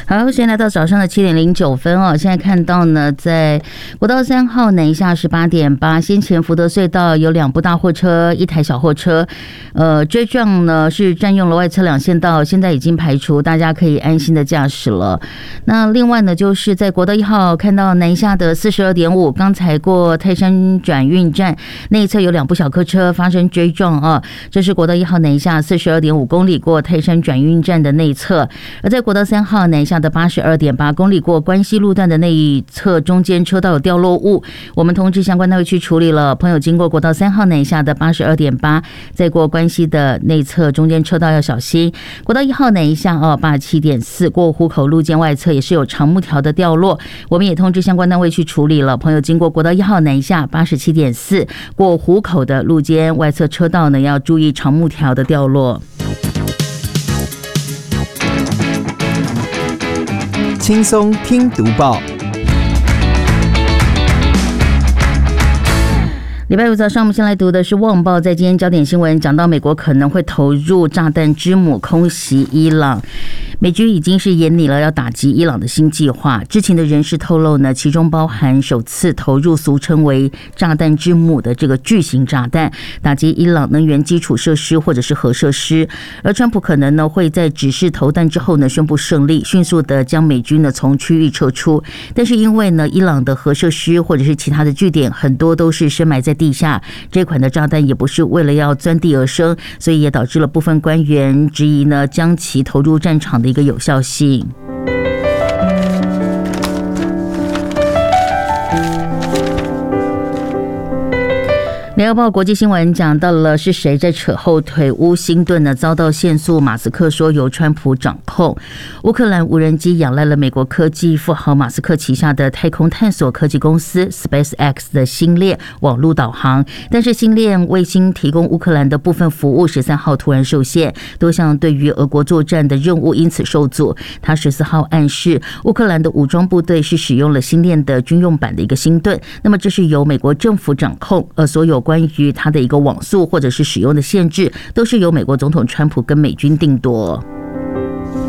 好，现在来到早上的7:09哦。现在看到呢，在国道3号南下是8:08，先前福德隧道有2部大货车、1台小货车，追撞呢是占用了外侧2线道，现在已经排除，大家可以安心的驾驶了。那另外呢，就是在国道1号看到南下的42.5，刚才过泰山转运站内侧有2部小客车发生追撞啊，这是国道1号南下42.5公里过泰山转运站的内侧，而在国道3号南下的82.8公里过关西路段的那一侧中间车道有掉落物，我们通知相关单位去处理了。朋友经过国道3号南下的82.8，在过关西的内侧中间车道要小心。国道1号南下87.4过湖口路肩外侧也是有长木条的掉落，我们也通知相关单位去处理了。朋友经过国道1号南下87.4过湖口的路肩外侧车道呢，要注意长木条的掉落。 轻松听读报。 礼拜五早上，我们先来读的是《旺报》在今天焦点新闻讲到，美国可能会投入炸弹之母空袭伊朗，美军已经是研拟了要打击伊朗的新计划。知情的人士透露呢，其中包含首次投入俗称为炸弹之母的这个巨型炸弹，打击伊朗能源基础设施或者是核设施。而川普可能呢会在指示投弹之后呢宣布胜利，迅速的将美军呢从区域撤出。但是因为呢伊朗的核设施或者是其他的据点很多都是深埋在地下，这款的炸弹也不是为了要钻地而生，所以也导致了部分官员质疑呢将其投入战场的一个有效性。联合报国际新闻讲到了是谁在扯后腿，乌星顿呢遭到限速，马斯克说由川普掌控。乌克兰无人机仰赖了美国科技富豪马斯克旗下的太空探索科技公司 SpaceX 的星链网络导航，但是星链卫星提供乌克兰的部分服务13号突然受限，多项对于俄国作战的任务因此受阻。他14号暗示乌克兰的武装部队是使用了星链的军用版的一个星盾，那么这是由美国政府掌控，而所有关于它的一个网速或者是使用的限制，都是由美国总统川普跟美军定夺。